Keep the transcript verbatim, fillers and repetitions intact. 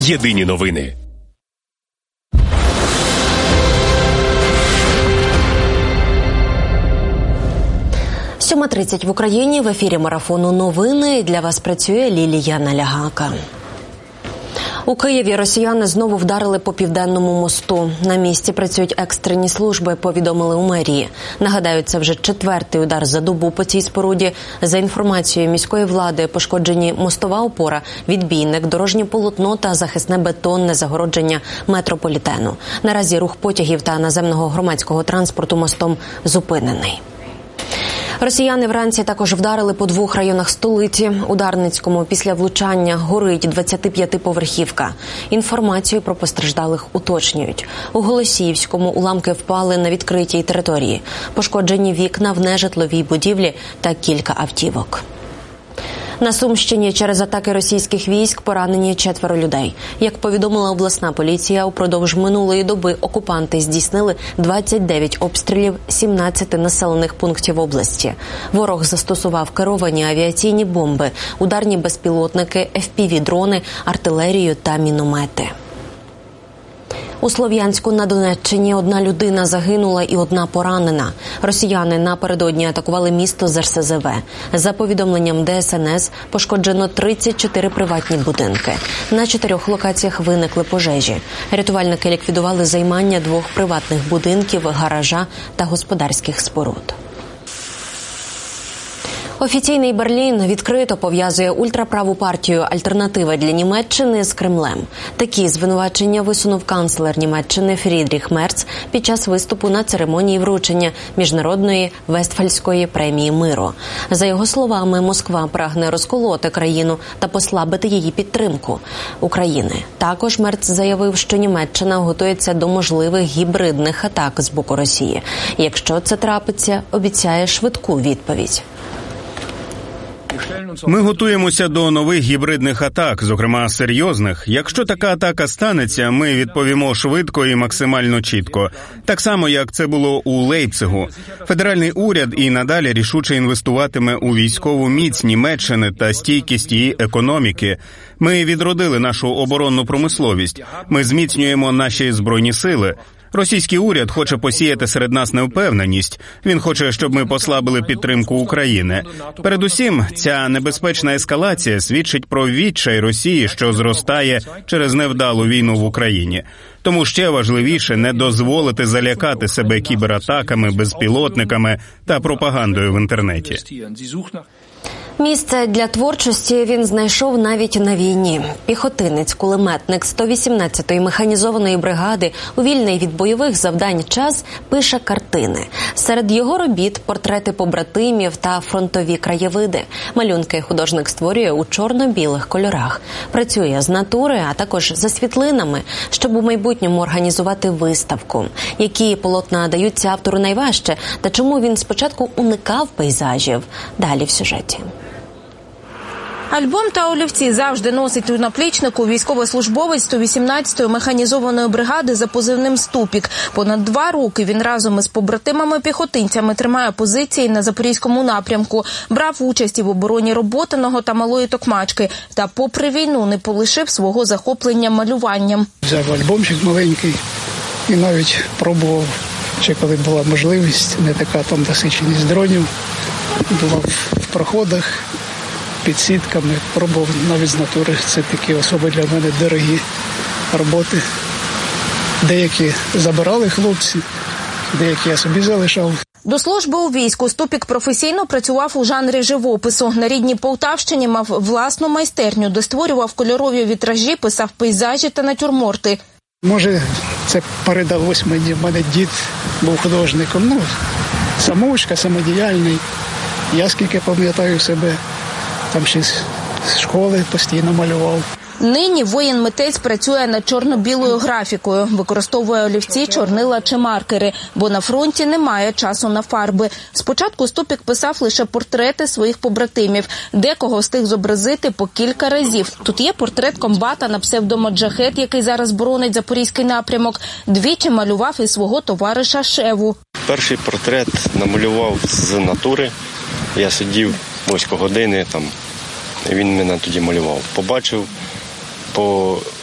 Єдині новини. сьома тридцять в Україні. В ефірі марафону новини. Для вас працює Лілія Налягака. У Києві росіяни знову вдарили по Південному мосту. На місці працюють екстрені служби, повідомили у мерії. Нагадаю, це вже четвертий удар за добу по цій споруді. За інформацією міської влади, пошкоджені мостова опора, відбійник, дорожнє полотно та захисне бетонне загородження метрополітену. Наразі рух потягів та наземного громадського транспорту мостом зупинений. Росіяни вранці також вдарили по двох районах столиці. У Дарницькому після влучання горить двадцятип'ятиповерхівка. Інформацію про постраждалих уточнюють. У Голосіївському уламки впали на відкритій території. Пошкоджені вікна в нежитловій будівлі та кілька автівок. На Сумщині через атаки російських військ поранені четверо людей. Як повідомила обласна поліція, упродовж минулої доби окупанти здійснили двадцять дев'ять обстрілів сімнадцяти населених пунктів області. Ворог застосував керовані авіаційні бомби, ударні безпілотники, еф пі ві-дрони, артилерію та міномети. У Слов'янську на Донеччині одна людина загинула і одна поранена. Росіяни напередодні атакували місто з ер ес зе ве. За повідомленням де ес ен ес, пошкоджено тридцять чотири приватні будинки. На чотирьох локаціях виникли пожежі. Рятувальники ліквідували займання двох приватних будинків, гаража та господарських споруд. Офіційний Берлін відкрито пов'язує ультраправу партію «Альтернатива для Німеччини» з Кремлем. Такі звинувачення висунув канцлер Німеччини Фрідріх Мерц під час виступу на церемонії вручення Міжнародної Вестфальської премії миру. За його словами, Москва прагне розколоти країну та послабити її підтримку України. Також Мерц заявив, що Німеччина готується до можливих гібридних атак з боку Росії. Якщо це трапиться, обіцяє швидку відповідь. Ми готуємося до нових гібридних атак, зокрема серйозних. Якщо така атака станеться, ми відповімо швидко і максимально чітко. Так само, як це було у Лейпцигу. Федеральний уряд і надалі рішуче інвестуватиме у військову міць Німеччини та стійкість її економіки. Ми відродили нашу оборонну промисловість. Ми зміцнюємо наші збройні сили. Російський уряд хоче посіяти серед нас невпевненість. Він хоче, щоб ми послабили підтримку України. Передусім, ця небезпечна ескалація свідчить про відчай Росії, що зростає через невдалу війну в Україні. Тому ще важливіше не дозволити залякати себе кібератаками, безпілотниками та пропагандою в інтернеті. Місце для творчості він знайшов навіть на війні. Піхотинець-кулеметник сто вісімнадцятої механізованої бригади у вільний від бойових завдань час пише картини. Серед його робіт – портрети побратимів та фронтові краєвиди. Малюнки художник створює у чорно-білих кольорах. Працює з натури, а також за світлинами, щоб у майбутньому організувати виставку. Які полотна даються автору найважче та чому він спочатку уникав пейзажів? Далі в сюжеті. Альбом та олівці завжди носить у наплічнику військовослужбовець сто вісімнадцятої механізованої бригади за позивним «Ступік». Понад два роки він разом із побратимами-піхотинцями тримає позиції на Запорізькому напрямку, брав участь в обороні Роботиного та Малої Токмачки та попри війну не полишив свого захоплення малюванням. Взяв альбомчик маленький і навіть пробував, ще коли була можливість, не така там насиченість дронів, була в проходах, під сітками, пробував навіть з натури. Це такі особи для мене дорогі роботи. Деякі забирали хлопці, деякі я собі залишав. До служби у війську Ступік професійно працював у жанрі живопису. На рідній Полтавщині мав власну майстерню, де створював кольорові вітражі, писав пейзажі та натюрморти. Може, це передалось мені. В мене дід був художником. Ну, самоучка, самодіяльний. Я скільки пам'ятаю себе, там ще з школи постійно малював. Нині воїн-митець працює над чорно-білою графікою, використовує олівці, чорнила чи маркери, бо на фронті немає часу на фарби. Спочатку Ступік писав лише портрети своїх побратимів, декого встиг зобразити по кілька разів. Тут є портрет комбата на псевдо-Маджахет, який зараз боронить Запорізький напрямок. Двічі малював і свого товариша Шеву. Перший портрет намалював з натури. Я сидів близько години, там, і він мене тоді малював. Побачив по